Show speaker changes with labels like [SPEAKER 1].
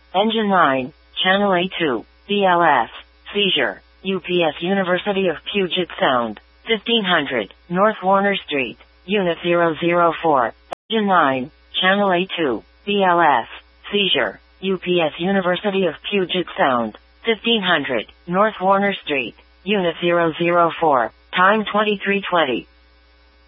[SPEAKER 1] Engine 9, Channel A2, BLS, seizure, UPS University of Puget Sound, 1500, North Warner Street, Unit 004. Engine 9, Channel A2, BLS, seizure, UPS University of Puget Sound, 1500, North Warner Street, Unit 004, time 23:20.